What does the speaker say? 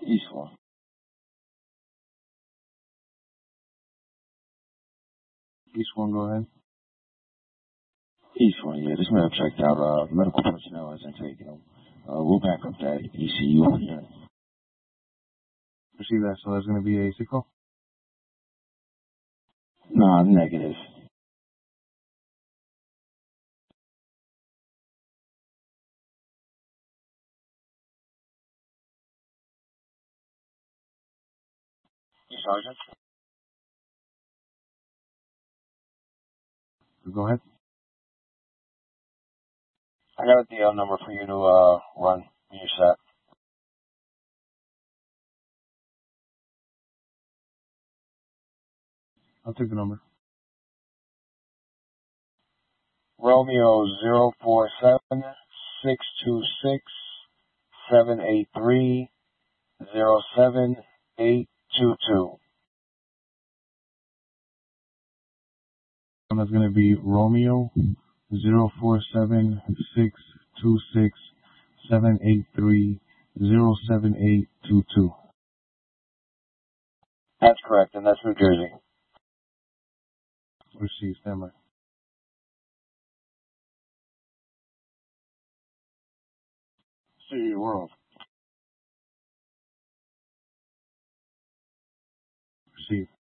East one. East one, go ahead. East one, yeah. This may have checked out. Medical personnel hasn't taken them. We'll back up that ECU on here. Receive that. So that's going to be a sick call? Nah, negative. Sergeant? Go ahead. I got a DL number for you to run when you're set. I'll take the number. Romeo 047-626-783-07822. That's going to be Romeo 047-626-783-07822. That's correct, and that's New Jersey. Receive. Stand by. City World. Receive.